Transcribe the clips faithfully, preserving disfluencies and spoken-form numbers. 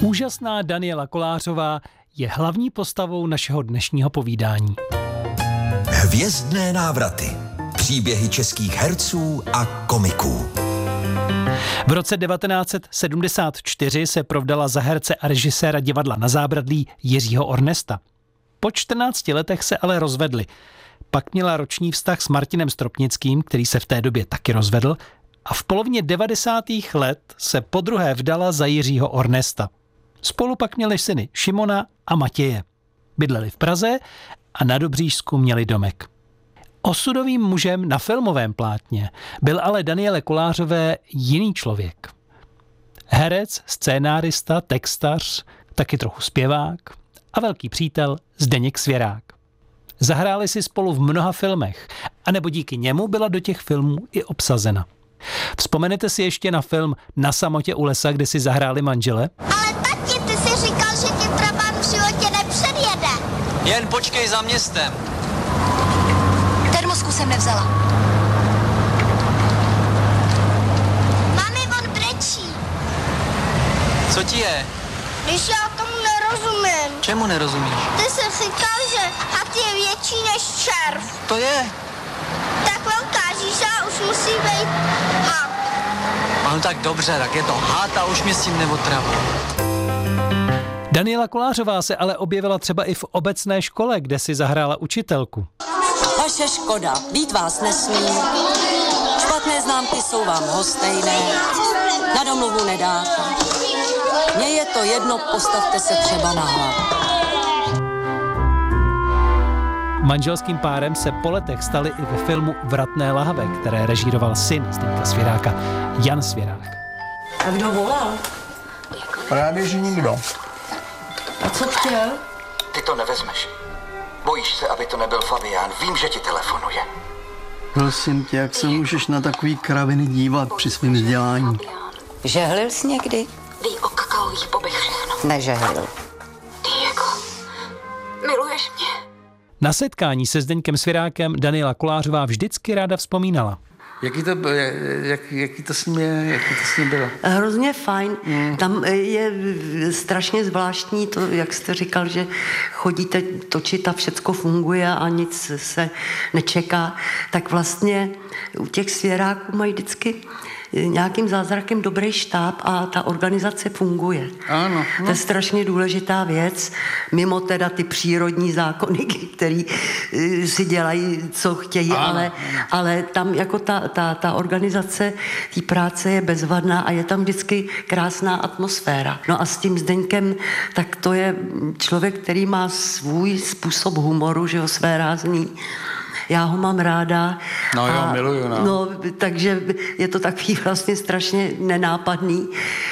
Úžasná Daniela Kolářová je hlavní postavou našeho dnešního povídání. Hvězdné návraty. Příběhy českých herců a komiků. V roce devatenáct set sedmdesát čtyři se provdala za herce a režiséra divadla Na zábradlí Jiřího Ornesta. Po čtrnácti letech se ale rozvedli. Pak měla roční vztah s Martinem Stropnickým, který se v té době taky rozvedl, a v polovině devadesátých let se podruhé vdala za Jiřího Ornesta. Spolu pak měli syny Šimona a Matěje. Bydleli v Praze a na Dobřížsku měli domek. Osudovým mužem na filmovém plátně byl ale Daniele Kolářové jiný člověk. Herec, scénárista, textař, taky trochu zpěvák a velký přítel Zdeněk Svěrák. Zahráli si spolu v mnoha filmech, anebo díky němu byla do těch filmů i obsazena. Vzpomenete si ještě na film Na samotě u lesa, kde si zahráli manžele? Ale tati, ty jsi říkal, že tě trabant v životě nepředjede. Jen počkej za městem. Termosku jsem nevzala. Mami, on brečí. Co ti je? Když já tomu nerozumím. Čemu nerozumíš? Ty jsi říkal, že had je větší než červ. To je. Tak velká žíža už musí být had. No tak dobře, tak je to had a už mě s tím neotravil. Daniela Kolářová se ale objevila třeba i v obecné škole, kde si zahrála učitelku. Vaše škoda, být vás nesmí. Špatné známky jsou vám lhostejné. Na domluvu nedáte. Mně je to jedno, postavte se třeba na hlavu. Manželským párem se po letech stali i ve filmu Vratné lahve, které režíroval syn Zdeňka Svěráka, Jan Svěrák. A kdo volal? Právě, že nikdo. A co chtěl? Ty to nevezmeš. Bojíš se, aby to nebyl Fabián. Vím, že ti telefonuje. Prosím tě, jak se můžeš na takový kraviny dívat při svém vzdělání? Žehlil jsi někdy? Ví o kakaových bobech všechno. Nežehlil. Diego, miluješ mě? Na setkání se Zdeňkem Svěrákem Daniela Kolářová vždycky ráda vzpomínala. Jaký to, jak, jaký to s ním je, jaký to s ním bylo? Hrozně fajn. Mm. Tam je strašně zvláštní to, jak jste říkal, že chodíte točit a všecko funguje a nic se nečeká. Tak vlastně u těch Svěráků mají vždycky nějakým zázrakem dobrý štáb a ta organizace funguje. Ano. No. To je strašně důležitá věc, mimo teda ty přírodní zákony, který si dělají, co chtějí, ano, ale, ano. ale tam jako ta, ta, ta organizace té práce je bezvadná a je tam vždycky krásná atmosféra. No a s tím Zdeňkem, tak to je člověk, který má svůj způsob humoru, že ho své rázný. Já ho mám ráda. No jo, a, miluju, no. no. Takže je to takový vlastně strašně nenápadný,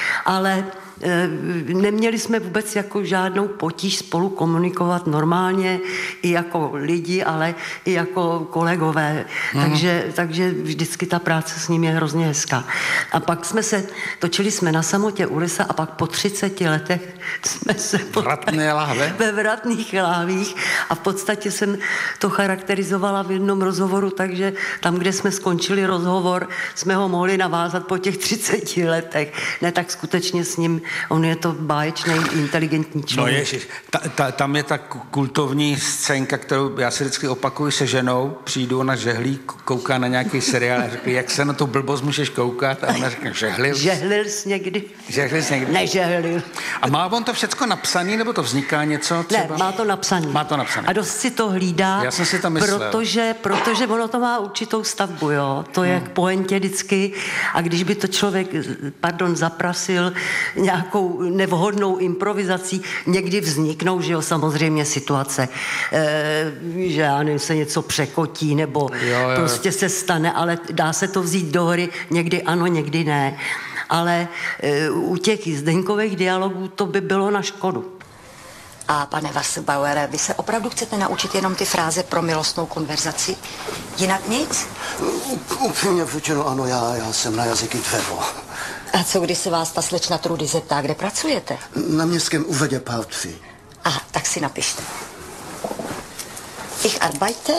ale e, neměli jsme vůbec jako žádnou potíž spolu komunikovat normálně i jako lidi, ale i jako kolegové. Mm. Takže, takže vždycky ta práce s ním je hrozně hezká. A pak jsme se, točili jsme Na samotě u lesa a pak po třiceti letech jsme se Vratné lahve? ve Vratných lahvích a v podstatě jsem to charakterizovala v jednom rozhovoru, takže tam, kde jsme skončili rozhovor, jsme ho mohli navázat po těch třiceti letech. Ne, tak skutečně s ním, on je to báječný, inteligentní člověk. No ježiš, ta, ta, tam je ta kultovní scénka, kterou já si vždycky opakuju se ženou, přijdu na žehlí, kouká na nějaký seriál a řekne, jak se na tu blbost můžeš koukat? A ona řekne, žehlil. Žehlil jsi někdy? Žehlil jsi někdy? Nežehlil. A má on to všecko napsaný, nebo to vzniká něco třeba? Ne, má to napsaný. Má to napsaný. A dost si to hlídá, Já jsem si to myslel. protože, protože ono to má určitou stavbu, jo. To je hmm. k pointě vždycky. A když by to člověk, pardon, zaprasil nějakou nevhodnou improvizací, někdy vzniknou, že jo, samozřejmě situace, e, že já nevím, se něco překotí, nebo jo, jo. prostě se stane, ale dá se to vzít do hry, někdy ano, někdy ne. Ale e, u těch Zdeňkových dialogů to by bylo na škodu. A pane Wasserbauere, vy se opravdu chcete naučit jenom ty fráze pro milostnou konverzaci? Jinak nic? Upřímně řečeno, ano, já, já jsem na jazyky dřevo. A co když se vás ta slečna Trudy zeptá, kde pracujete? Na městském úřadě Partři. Aha, tak si napište. Ich arbeite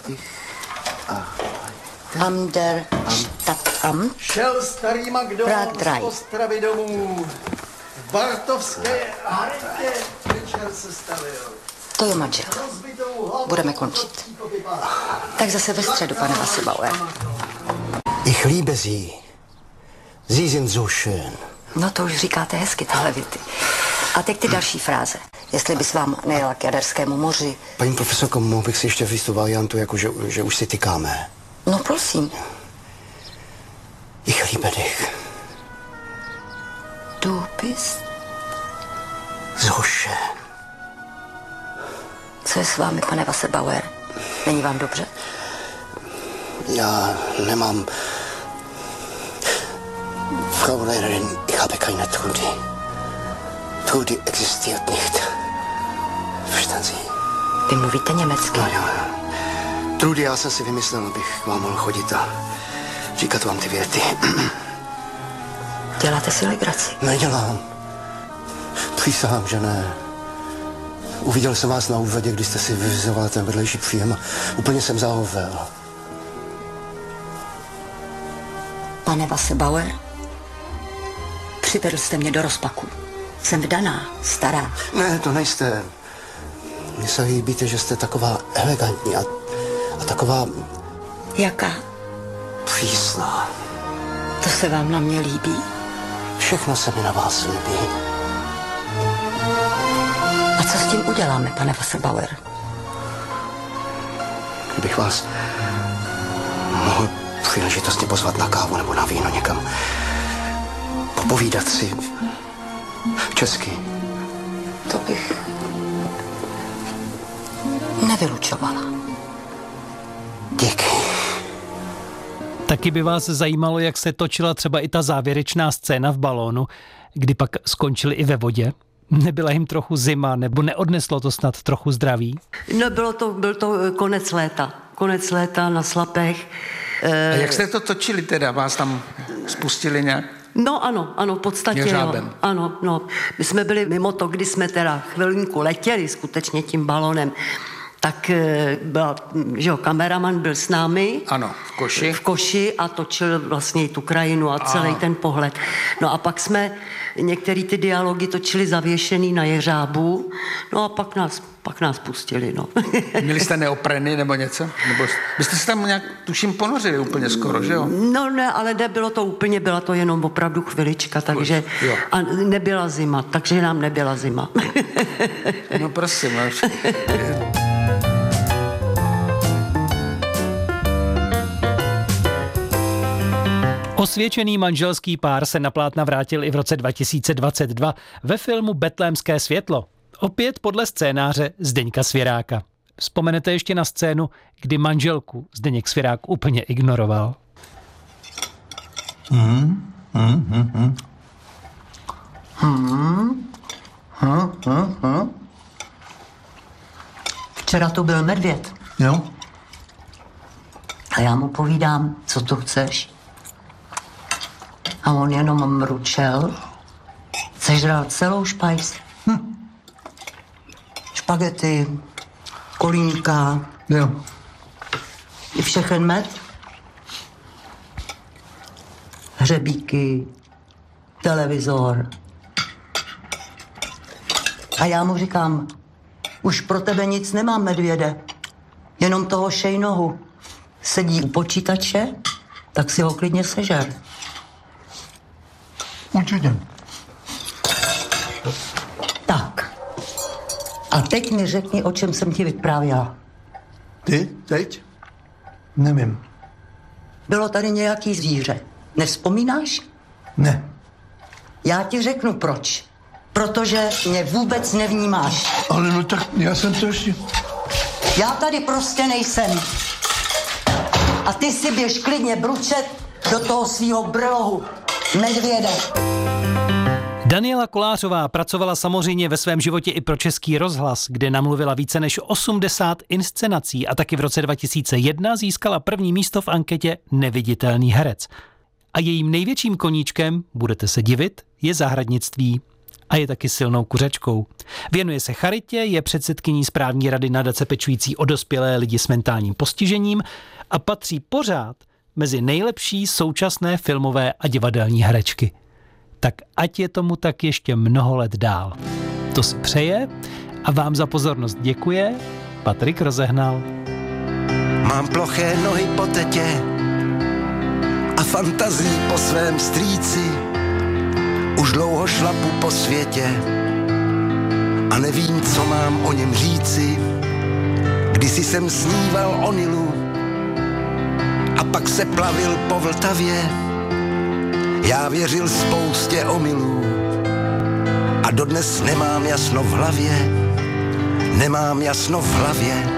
am der Stadtamt. Šel starý Magdon Prague z Drive. Ostravy domů. V Bartovské aréně večer se stavil. To je manžel. Budeme končit. Tak zase ve středu, pane Wasserbauer. Ich liebe sie. Sie sind so schön. No to už říkáte hezky, tahle věty. A teď ty další fráze. Jestli bys vám nejela k Jaderskému moři. Paní profesorko, mohl bych si ještě vzít tu variantu, jako že, že už si tykáme. No prosím. Ich liebe dich. Du bist so schön. Co je s vámi, pane Wasserbauer? Není vám dobře? Já nemám... Frau Lehrerin, ich habe keine Trudy. Trudy existiert nicht. Verstehen Sie? Vy mluvíte německy. No, jo, jo. Trudy, já jsem si vymyslel, abych k vám mohl chodit a říkat vám ty věty. Děláte si legraci? Nedělám. Přísahám, že ne. Uviděl jsem vás na úvodě, když jste si vyvizovala ten vedlejší příjem a úplně jsem zahovel. Pane Wasserbauer, přivedl jste mě do rozpaku. Jsem vdaná, stará. Ne, to nejste. Mně se líbíte, že jste taková elegantní a, a taková... Jaká? Přísná. To se vám na mě líbí? Všechno se mi na vás líbí. A co s tím uděláme, pane Wasserbauer? Kdybych vás mohl příležitostně pozvat na kávu nebo na víno někam. Popovídat si česky. To bych nevylučovala. Díky. Taky by vás zajímalo, jak se točila třeba i ta závěrečná scéna v balónu, kdy pak skončili i ve vodě. Nebyla jim trochu zima, nebo neodneslo to snad trochu zdraví? No, bylo to, byl to konec léta. Konec léta na Slapech. A jak jste to točili teda? Vás tam spustili nějak? No ano, ano, v podstatě Jeřábem. jo. Ano, no. My jsme byli mimo to, kdy jsme teda chvilinku letěli skutečně tím balonem, tak byl, že jo, kameraman byl s námi. Ano, v koši. V koši a točil vlastně tu krajinu a celý Ano. ten pohled. No a pak jsme některé ty dialogy točili zavěšený na jeřábu, no a pak nás, pak nás pustili, no. Měli jste neopreny nebo něco? Nebo byste se tam nějak, tuším, ponořili úplně skoro, že jo? No ne, ale nebylo to úplně, byla to jenom opravdu chvilička, takže Jo. a nebyla zima, takže nám nebyla zima. No prosím. Osvědčený manželský pár se na plátna vrátil i v roce dva tisíce dvacet dva ve filmu Betlémské světlo. Opět podle scénáře Zdeňka Svěráka. Vzpomenete ještě na scénu, kdy manželku Zdeněk Svěrák úplně ignoroval? Hmm, hmm, hmm, hmm. Hmm. Hmm, hmm, hmm. Včera tu byl medvěd. Jo? A já mu povídám, co tu chceš. A on jenom mručel, sežral celou špajs. Hm. Špagety, kolínka, Jo. i všechen med. Hřebíky, televizor. A já mu říkám, už pro tebe nic nemám, medvěde, jenom toho šejnohu. Sedí u počítače, tak si ho klidně sežer. Určitě. Tak. A teď mi řekni, o čem jsem ti vyprávěla. Ty? Teď? Nevím. Bylo tady nějaký zvíře. Nevzpomínáš? Ne. Já ti řeknu proč. Protože mě vůbec nevnímáš. Ale no tak já jsem to ještě... Já tady prostě nejsem. A ty si běž klidně bručet do toho svýho brlohu. Medvěde. Daniela Kolářová pracovala samozřejmě ve svém životě i pro Český rozhlas, kde namluvila více než osmdesát inscenací a taky v roce dva tisíce jedna získala první místo v anketě Neviditelný herec. A jejím největším koníčkem, budete se divit, je zahradnictví. A je taky silnou kuřačkou. Věnuje se charitě, je předsedkyní správní rady nadace pečující o dospělé lidi s mentálním postižením a patří pořád mezi nejlepší současné filmové a divadelní herečky. Tak ať je tomu tak ještě mnoho let dál. To si přeje a vám za pozornost děkuje Patrik Rozehnal. Mám ploché nohy po tetě a fantazii po svém strýci. Už dlouho šlapu po světě a nevím, co mám o něm říci. Kdysi jsem sníval o Nilu a pak se plavil po Vltavě. Já věřil spoustě omylů a dodnes nemám jasno v hlavě. Nemám jasno v hlavě.